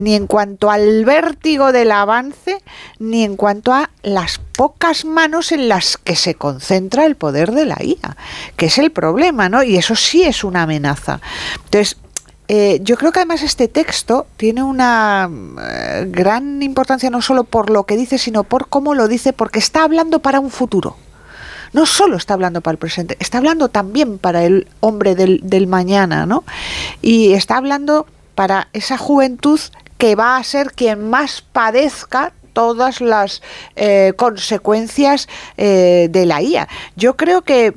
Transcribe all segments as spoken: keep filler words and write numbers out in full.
ni en cuanto al vértigo del avance, ni en cuanto a las pocas manos en las que se concentra el poder de la I A, que es el problema, ¿no? Y eso sí es una amenaza. Entonces, eh, yo creo que además este texto tiene una eh, gran importancia no solo por lo que dice, sino por cómo lo dice, porque está hablando para un futuro. No solo está hablando para el presente, está hablando también para el hombre del, del mañana, ¿no? Y está hablando para esa juventud que va a ser quien más padezca todas las eh, consecuencias eh, de la I A. Yo creo que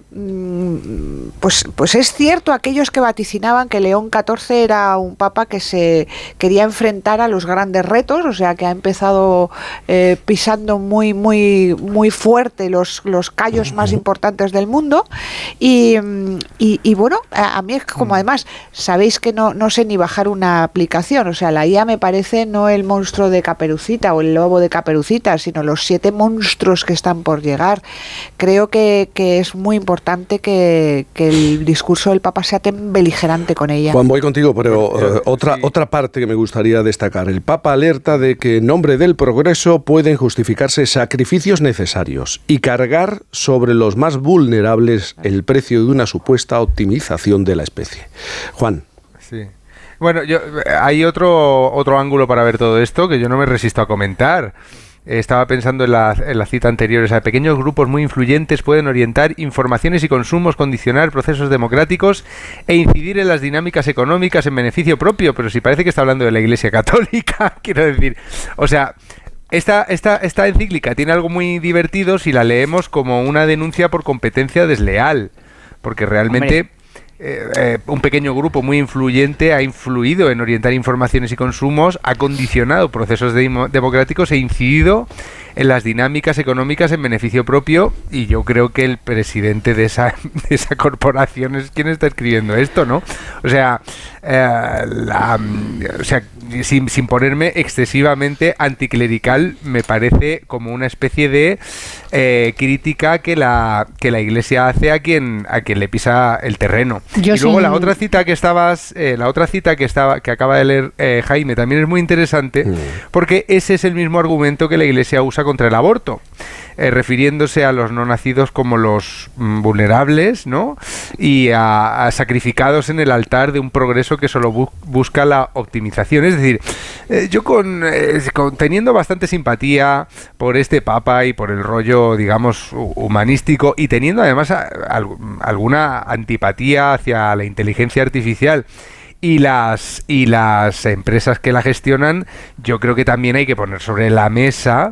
mmm, pues, pues es cierto aquellos que vaticinaban que León catorce era un papa que se quería enfrentar a los grandes retos, o sea que ha empezado eh, pisando muy muy muy fuerte los, los callos más importantes del mundo y, y, y bueno, a, a mí es como además sabéis que no, no sé ni bajar una aplicación, o sea la I A me parece no el monstruo de Caperucita o el lobo de Caperucita, sino los siete monstruos que están por llegar. Creo que, que es muy importante que, que el discurso del Papa sea tan beligerante con ella. Juan, voy contigo, pero eh, otra, sí. otra parte que me gustaría destacar. El Papa alerta de que en nombre del progreso pueden justificarse sacrificios necesarios y cargar sobre los más vulnerables el precio de una supuesta optimización de la especie. Juan. Sí. Bueno, yo, hay otro, otro ángulo para ver todo esto que yo no me resisto a comentar. Estaba pensando en la, en la cita anterior, o sea, pequeños grupos muy influyentes pueden orientar informaciones y consumos, condicionar procesos democráticos e incidir en las dinámicas económicas en beneficio propio, pero si parece que está hablando de la Iglesia Católica, quiero decir, o sea... Esta, esta, esta encíclica tiene algo muy divertido si la leemos como una denuncia por competencia desleal, porque realmente... Hombre. Eh, eh, un pequeño grupo muy influyente ha influido en orientar informaciones y consumos, ha condicionado procesos de democráticos e incidido en las dinámicas económicas en beneficio propio, y yo creo que el presidente de esa, de esa corporación es quien está escribiendo esto, ¿no? O sea, eh, la, o sea sin, sin ponerme excesivamente anticlerical, me parece como una especie de eh, crítica que la, que la Iglesia hace a quien, a quien le pisa el terreno. Yo y luego sí. la otra cita que estabas, eh, la otra cita que estaba, que acaba de leer eh, Jaime, también es muy interesante, mm. porque ese es el mismo argumento que la Iglesia usa contra el aborto, eh, refiriéndose a los no nacidos como los mm, vulnerables, ¿no? Y a, a sacrificados en el altar de un progreso que solo bu- busca la optimización. Es decir, eh, yo con, eh, con teniendo bastante simpatía por este Papa y por el rollo, digamos, humanístico, y teniendo además a, a, alguna antipatía hacia la inteligencia artificial y las y las empresas que la gestionan, yo creo que también hay que poner sobre la mesa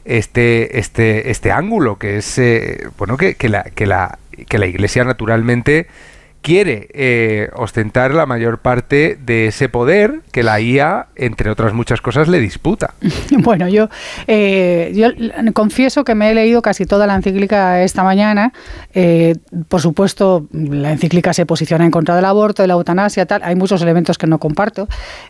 este este este ángulo, que es eh, bueno que, que la que la que la Iglesia naturalmente quiere eh, ostentar la mayor parte de ese poder que la I A, entre otras muchas cosas, le disputa. Bueno, yo, eh, yo confieso que me he leído casi toda la encíclica esta mañana. Eh, por supuesto, la encíclica se posiciona en contra del aborto, de la eutanasia, tal. Hay muchos elementos que no comparto,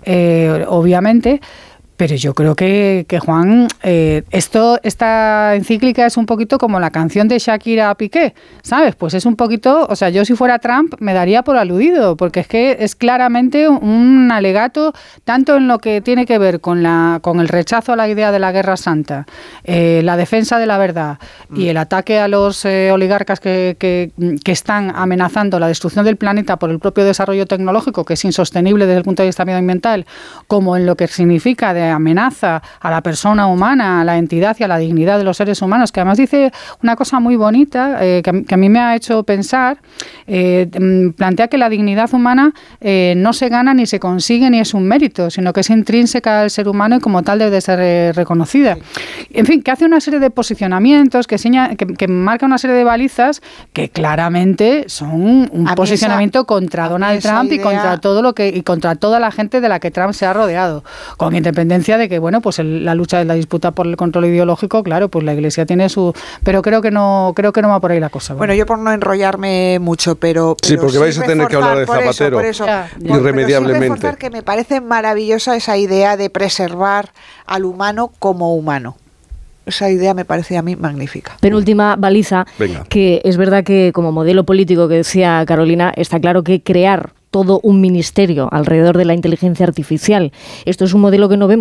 eh, obviamente. Pero yo creo que, que Juan, eh, esto, esta encíclica es un poquito como la canción de Shakira a Piqué, ¿sabes? Pues es un poquito, o sea, yo si fuera Trump me daría por aludido, porque es que es claramente un alegato tanto en lo que tiene que ver con la con el rechazo a la idea de la guerra santa, eh, la defensa de la verdad mm. y el ataque a los eh, oligarcas que, que, que están amenazando la destrucción del planeta por el propio desarrollo tecnológico, que es insostenible desde el punto de vista medioambiental, como en lo que significa de amenaza a la persona humana, a la entidad y a la dignidad de los seres humanos, que además dice una cosa muy bonita eh, que, que a mí me ha hecho pensar, eh, plantea que la dignidad humana eh, no se gana ni se consigue ni es un mérito, sino que es intrínseca al ser humano y como tal debe de ser eh, reconocida. En fin, que hace una serie de posicionamientos, que, seña, que, que marca una serie de balizas que claramente son un a posicionamiento esa, contra Donald Trump idea... y contra todo lo que y contra toda la gente de la que Trump se ha rodeado, con independencia de que, bueno, pues el, la lucha, la disputa por el control ideológico, claro, pues la Iglesia tiene su... Pero creo que no creo que no va por ahí la cosa. Bueno, bueno yo por no enrollarme mucho, pero... pero sí, porque sí vais a tener que hablar de Zapatero, por eso, por eso, ya, ya. irremediablemente. Pero sí reforzar que me parece maravillosa esa idea de preservar al humano como humano. Esa idea me parece a mí magnífica. Penúltima baliza, Venga. que es verdad que como modelo político que decía Carolina, está claro que crear todo un ministerio alrededor de la inteligencia artificial, esto es un modelo que no vemos